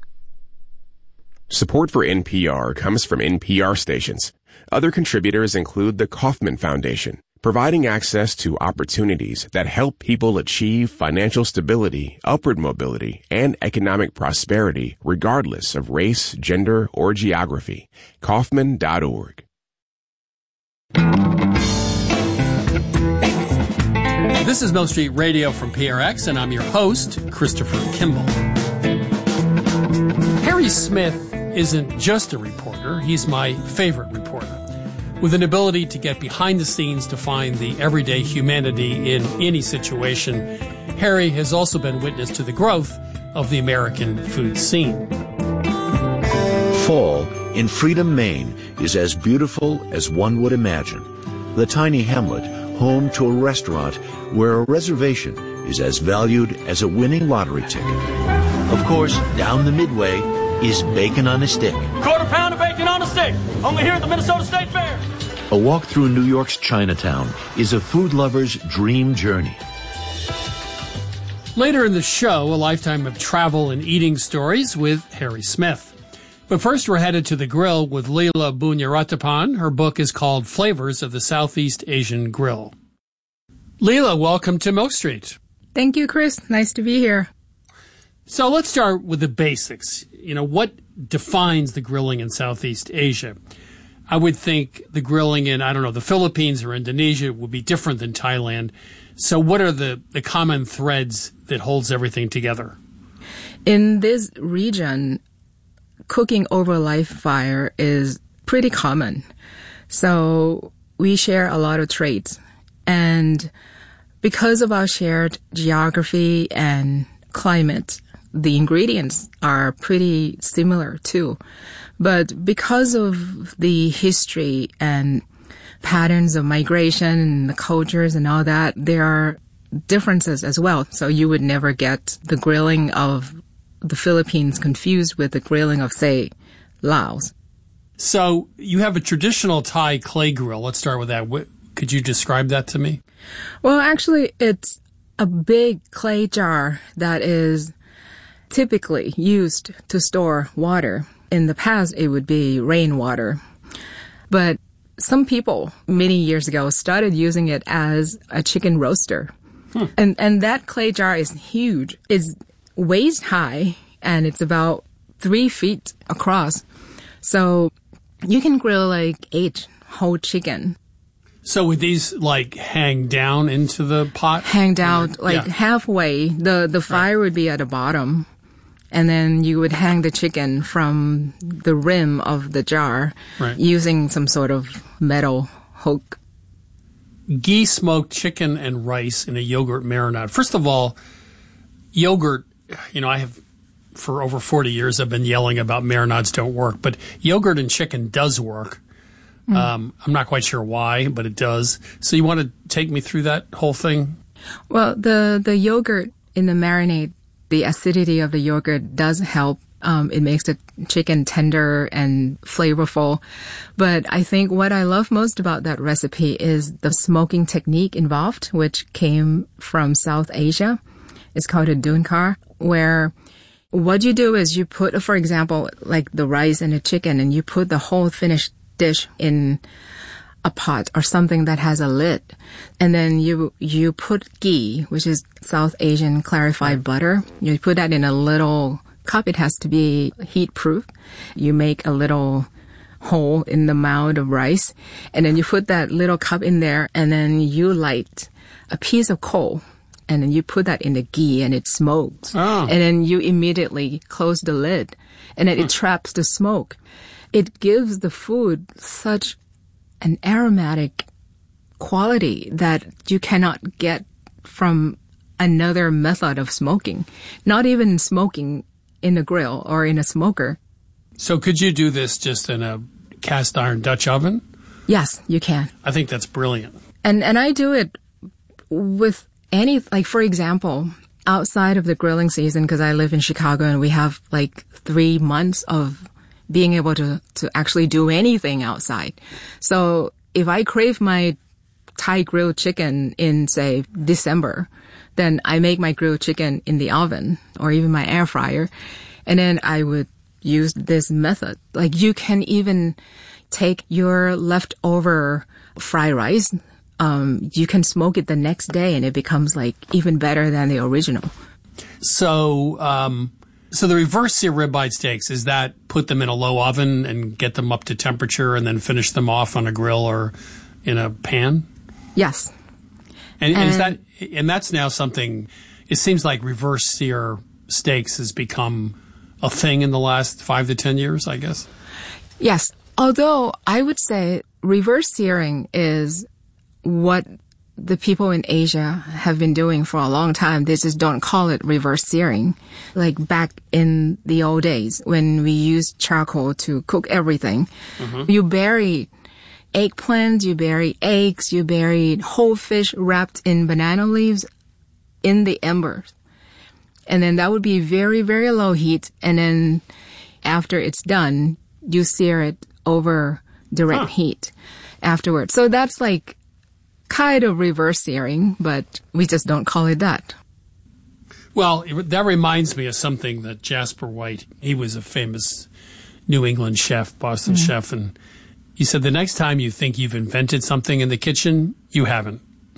Support for NPR comes from NPR stations. Other contributors include the Kauffman Foundation, providing access to opportunities that help people achieve financial stability, upward mobility, and economic prosperity regardless of race, gender, or geography. Kauffman.org. This is Milk Street Radio from PRX, and I'm your host, Christopher Kimball. Harry Smith isn't just a reporter, he's my favorite reporter. With an ability to get behind the scenes to find the everyday humanity in any situation, Harry has also been witness to the growth of the American food scene. Fall in Freedom, Maine is as beautiful as one would imagine. The tiny hamlet, home to a restaurant where a reservation is as valued as a winning lottery ticket. Of course, down the midway is bacon on a stick. Quarter pound of bacon on a stick. Only here at the Minnesota State Fair. A walk through New York's Chinatown is a food lover's dream journey. Later in the show, a lifetime of travel and eating stories with Harry Smith. But first, we're headed to the grill with Leela Bunyaratappan. Her book is called Flavors of the Southeast Asian Grill. Leela, welcome to Milk Street. Thank you, Chris. Nice to be here. So let's start with the basics. What defines the grilling in Southeast Asia? I would think the grilling in, the Philippines or Indonesia would be different than Thailand. So what are the common threads that holds everything together? In this region, cooking over live fire is pretty common. So we share a lot of traits. And because of our shared geography and climate, the ingredients are pretty similar too. But because of the history and patterns of migration and the cultures and all that, there are differences as well. So you would never get the grilling of the Philippines confused with the grilling of, say, Laos. So you have a traditional Thai clay grill. Let's start with that. Could you describe that to me? Well, actually, it's a big clay jar that is typically used to store water. In the past, it would be rainwater. But some people many years ago started using it as a chicken roaster. And that clay jar is huge. It's waist high and it's about 3 feet across. So you can grill like 8 whole chicken. So would these hang down into the pot? Hang down halfway. The fire would be at the bottom. And then you would hang the chicken from the rim of the jar using some sort of metal hook. Ghee smoked chicken and rice in a yogurt marinade. First of all, yogurt, I have, for over 40 years, I've been yelling about marinades don't work. But yogurt and chicken does work. I'm not quite sure why, but it does. So you want to take me through that whole thing? Well, the yogurt in the marinade, the acidity of the yogurt does help. It makes the chicken tender and flavorful. But I think what I love most about that recipe is the smoking technique involved, which came from South Asia. It's called a dunkar, where what you do is you put, for example, like the rice and the chicken, and you put the whole finished dish in a pot or something that has a lid. And then you put ghee, which is South Asian clarified butter. You put that in a little cup. It has to be heat proof. You make a little hole in the mound of rice, and then you put that little cup in there, and then you light a piece of coal, and then you put that in the ghee, and it smokes. And then you immediately close the lid, and then it traps the smoke. It gives the food such an aromatic quality that you cannot get from another method of smoking, not even smoking in a grill or in a smoker. So could you do this just in a cast iron Dutch oven? Yes, you can. I think that's brilliant. And I do it with any, for example, outside of the grilling season, because I live in Chicago and we have 3 months of being able to actually do anything outside. So if I crave my Thai grilled chicken in, say, December, then I make my grilled chicken in the oven or even my air fryer. And then I would use this method. You can even take your leftover fried rice. You can smoke it the next day and it becomes even better than the original. So the reverse sear ribeye steaks, is that put them in a low oven and get them up to temperature and then finish them off on a grill or in a pan? Yes. And that's now something, it seems like reverse sear steaks has become a thing in the last 5 to 10 years, I guess. Yes. Although I would say reverse searing is what the people in Asia have been doing for a long time. They just don't call it reverse searing. Back in the old days when we used charcoal to cook everything, you bury eggplants, you bury eggs, you bury whole fish wrapped in banana leaves in the embers. And then that would be very, very low heat. And then after it's done, you sear it over direct heat afterwards. So that's like kind of reverse searing, but we just don't call it that. Well, that reminds me of something that Jasper White, he was a famous New England chef, Boston chef, and he said the next time you think you've invented something in the kitchen, you haven't.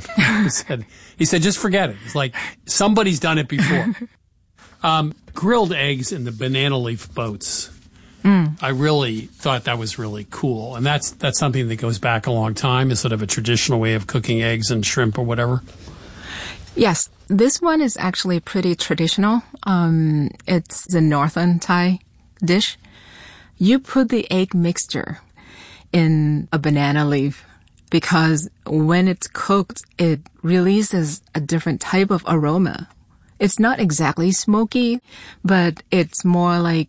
He said, just forget it. It's like somebody's done it before. Grilled eggs in the banana leaf boats. I really thought that was really cool. And that's something that goes back a long time. Is sort of a traditional way of cooking eggs and shrimp or whatever. Yes, this one is actually pretty traditional. It's the Northern Thai dish. You put the egg mixture in a banana leaf because when it's cooked, it releases a different type of aroma. It's not exactly smoky, but it's more like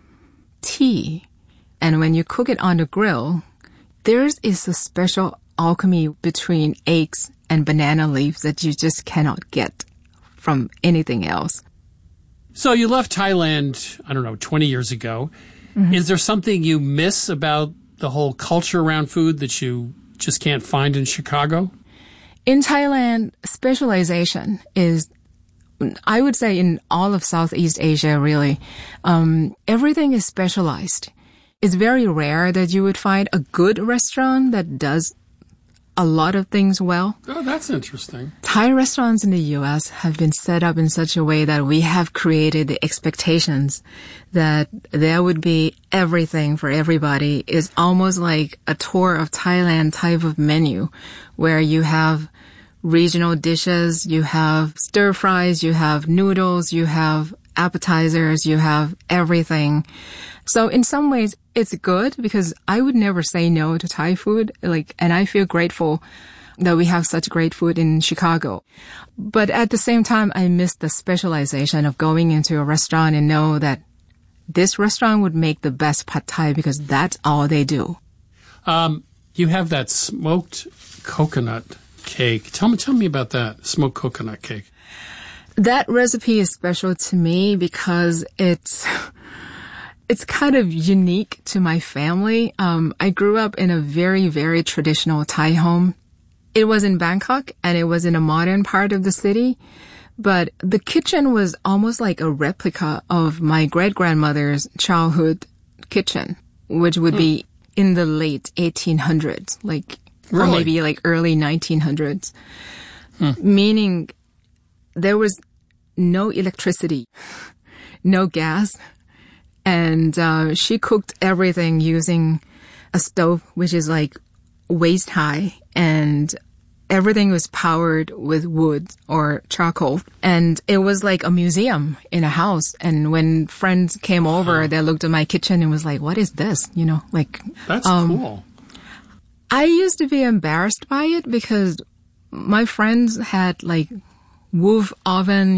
tea. And when you cook it on the grill, there is a special alchemy between eggs and banana leaves that you just cannot get from anything else. So you left Thailand, 20 years ago. Mm-hmm. Is there something you miss about the whole culture around food that you just can't find in Chicago? In Thailand, specialization is, I would say in all of Southeast Asia, really, everything is specialized. It's very rare that you would find a good restaurant that does a lot of things well. Oh, that's interesting. Thai restaurants in the U.S. have been set up in such a way that we have created the expectations that there would be everything for everybody. It's almost like a tour of Thailand type of menu where you have regional dishes, you have stir fries, you have noodles, you have appetizers, you have everything. So in some ways, it's good because I would never say no to Thai food. And I feel grateful that we have such great food in Chicago. But at the same time, I miss the specialization of going into a restaurant and know that this restaurant would make the best pad Thai because that's all they do. You have that smoked coconut cake. Tell me about that, smoked coconut cake. That recipe is special to me because it's kind of unique to my family. I grew up in a very, very traditional Thai home. It was in Bangkok and it was in a modern part of the city, but the kitchen was almost like a replica of my great-grandmother's childhood kitchen, which would be in the late 1800s, or maybe early 1900s, meaning there was no electricity, no gas. And she cooked everything using a stove, which is waist high. And everything was powered with wood or charcoal. And it was like a museum in a house. And when friends came over, they looked at my kitchen and was like, what is this? That's cool. I used to be embarrassed by it because my friends had Wolf oven,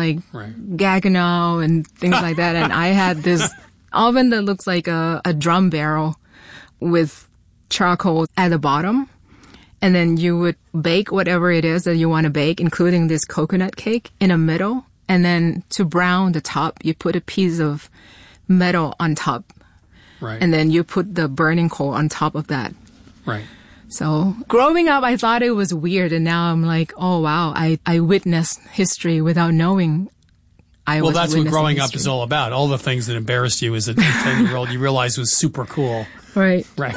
Gaggenau and things like that. And I had this oven that looks like a drum barrel with charcoal at the bottom. And then you would bake whatever it is that you want to bake, including this coconut cake in the middle. And then to brown the top, you put a piece of metal on top. Right. And then you put the burning coal on top of that. Right. So growing up, I thought it was weird. And now I'm like, oh, wow, I witnessed history without knowing Well, that's what growing up is all about. All the things that embarrassed you as a 10-year-old you realized was super cool. Right. Right.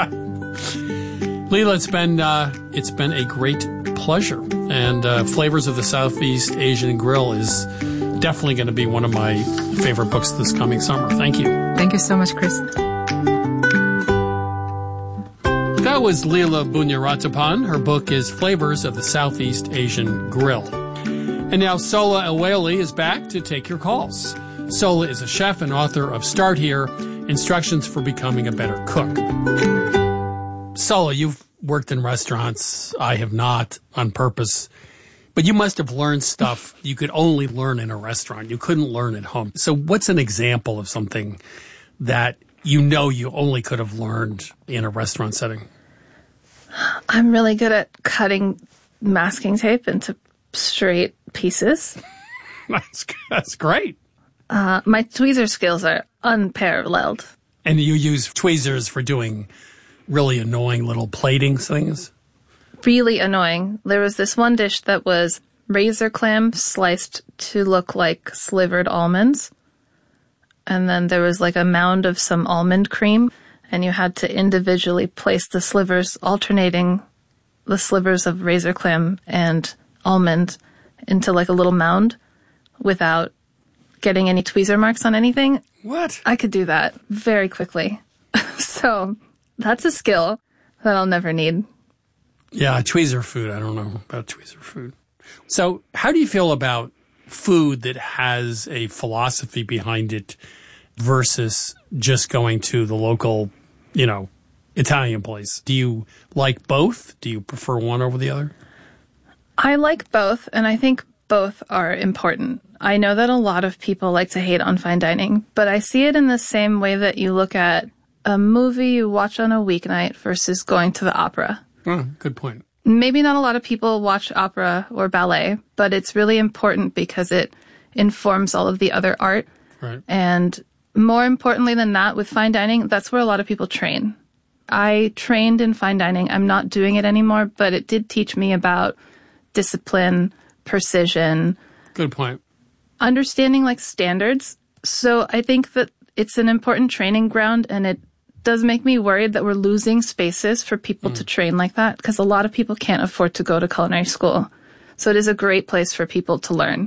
Leela, it's been a great pleasure. And Flavors of the Southeast Asian Grill is definitely going to be one of my favorite books this coming summer. Thank you. Thank you so much, Chris. That was Leela Bunyaratappan. Her book is Flavors of the Southeast Asian Grill. And now Sola Awele is back to take your calls. Sola is a chef and author of Start Here, Instructions for Becoming a Better Cook. Sola, you've worked in restaurants. I have not, on purpose. But you must have learned stuff you could only learn in a restaurant. You couldn't learn at home. So what's an example of something that you only could have learned in a restaurant setting? I'm really good at cutting masking tape into straight pieces. That's great. My tweezer skills are unparalleled. And you use tweezers for doing really annoying little plating things? Really annoying. There was this one dish that was razor clam sliced to look like slivered almonds. And then there was like a mound of some almond cream. And you had to individually place the slivers, alternating the slivers of razor clam and almond into like a little mound without getting any tweezer marks on anything. What? I could do that very quickly. So that's a skill that I'll never need. Yeah, tweezer food. I don't know about tweezer food. So how do you feel about food that has a philosophy behind it versus just going to the local, Italian place? Do you like both? Do you prefer one over the other? I like both, and I think both are important. I know that a lot of people like to hate on fine dining, but I see it in the same way that you look at a movie you watch on a weeknight versus going to the opera. Oh, good point. Maybe not a lot of people watch opera or ballet, but it's really important because it informs all of the other art. Right. And more importantly than that, with fine dining, that's where a lot of people train. I trained in fine dining. I'm not doing it anymore, but it did teach me about discipline, precision. Good point. Understanding like standards. So I think that it's an important training ground, and it does make me worried that we're losing spaces for people to train like that, because a lot of people can't afford to go to culinary school. So it is a great place for people to learn.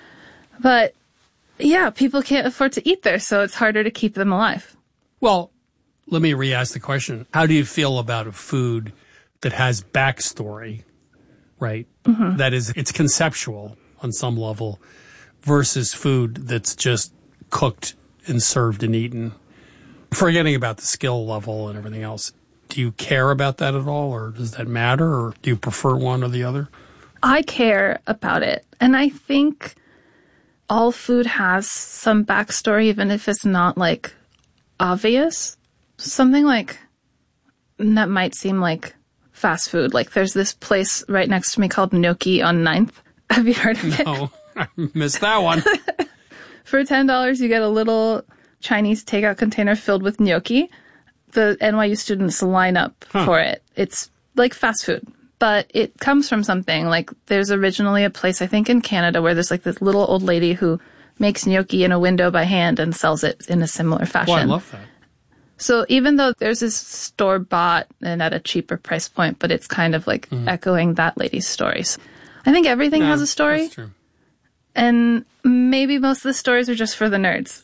But yeah, people can't afford to eat there, so it's harder to keep them alive. Well, let me re-ask the question. How do you feel about a food that has backstory, right? Mm-hmm. That is, it's conceptual on some level versus food that's just cooked and served and eaten? Forgetting about the skill level and everything else, do you care about that at all, or does that matter, or do you prefer one or the other? I care about it. And I think all food has some backstory, even if it's not like obvious. Something like that might seem like fast food. Like there's this place right next to me called Gnocchi on 9th. Have you heard of it? No, I missed that one. For $10, you get a little Chinese takeout container filled with gnocchi. The NYU students line up for it. It's like fast food, but it comes from something. Like there's originally a place, I think in Canada, where there's like this little old lady who makes gnocchi in a window by hand and sells it in a similar fashion. Well, I love that. So even though there's this store-bought and at a cheaper price point, but it's kind of like echoing that lady's stories. I think everything has a story. That's true. And maybe most of the stories are just for the nerds.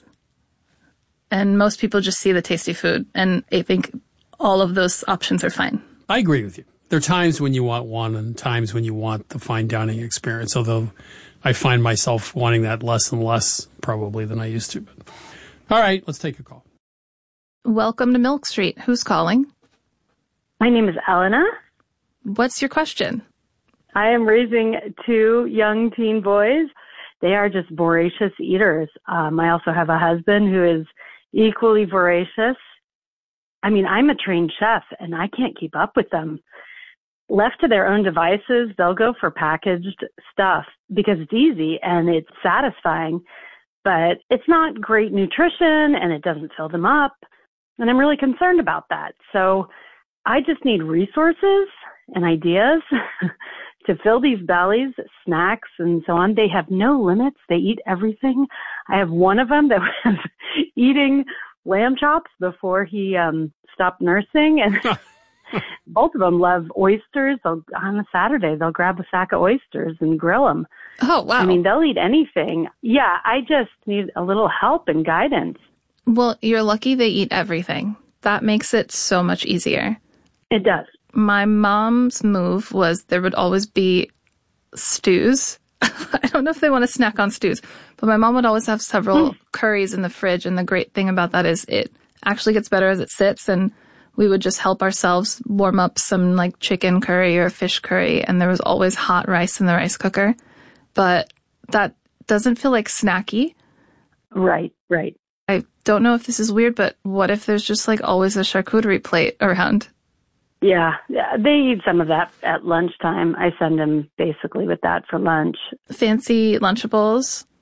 And most people just see the tasty food. And I think all of those options are fine. I agree with you. There are times when you want one and times when you want the fine dining experience, although I find myself wanting that less and less probably than I used to. But all right, let's take a call. Welcome to Milk Street. Who's calling? My name is Elena. What's your question? I am raising 2 young teen boys. They are just voracious eaters. I also have a husband who is equally voracious. I mean, I'm a trained chef, and I can't keep up with them. Left to their own devices, they'll go for packaged stuff because it's easy and it's satisfying, but it's not great nutrition and it doesn't fill them up. And I'm really concerned about that. So I just need resources and ideas to fill these bellies, snacks and so on. They have no limits. They eat everything. I have one of them that was eating lamb chops before he stopped nursing. And both of them love oysters. On a Saturday, they'll grab a sack of oysters and grill them. Oh, wow. I mean, they'll eat anything. Yeah, I just need a little help and guidance. Well, you're lucky they eat everything. That makes it so much easier. It does. My mom's move was there would always be stews. I don't know if they want to snack on stews, but my mom would always have several curries in the fridge. And the great thing about that is it actually gets better as it sits. And we would just help ourselves warm up some like chicken curry or fish curry. And there was always hot rice in the rice cooker. But that doesn't feel like snacky. Right, right. I don't know if this is weird, but what if there's just like always a charcuterie plate around? Yeah, they eat some of that at lunchtime. I send them basically with that for lunch. Fancy Lunchables?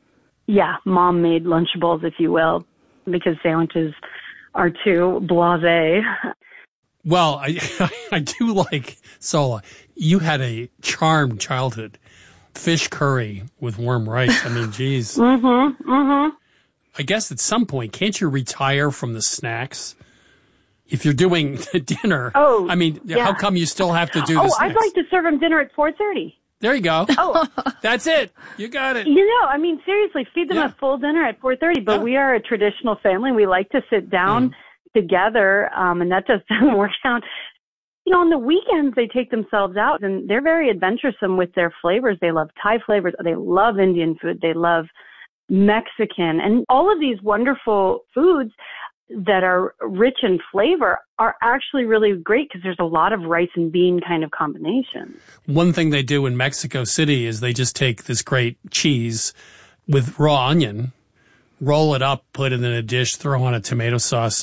Yeah, mom-made Lunchables, if you will, because sandwiches are too blasé. Well, I do like, Sola, you had a charmed childhood. Fish curry with warm rice. I mean, geez. I guess at some point, can't you retire from the snacks? If you're doing dinner, I mean, how come you still have to do the snacks? I'd like to serve them dinner at 4:30. There you go. That's it. You got it. I mean, seriously, feed them a full dinner at 4:30. But we are a traditional family. We like to sit down together, and that just doesn't work out. On the weekends, they take themselves out, and they're very adventuresome with their flavors. They love Thai flavors. They love Indian food. They love Mexican. And all of these wonderful foods that are rich in flavor are actually really great because there's a lot of rice and bean kind of combinations. One thing they do in Mexico City is they just take this great cheese with raw onion, roll it up, put it in a dish, throw on a tomato sauce,